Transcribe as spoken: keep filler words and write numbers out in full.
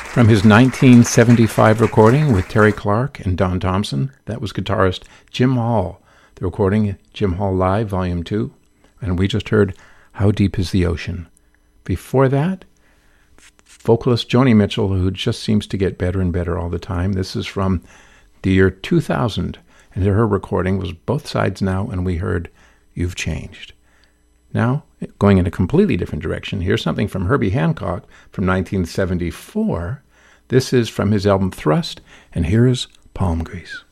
From his nineteen seventy-five recording with Terry Clark and Don Thompson, that was guitarist Jim Hall. The recording, Jim Hall Live, Volume two. And we just heard How Deep is the Ocean. Before that, vocalist Joni Mitchell, who just seems to get better and better all the time. This is from the year two thousand. And her recording was Both Sides Now, and we heard You've Changed. Now, going in a completely different direction, here's something from Herbie Hancock from nineteen seventy-four. This is from his album Thrust, and here is Palm Grease.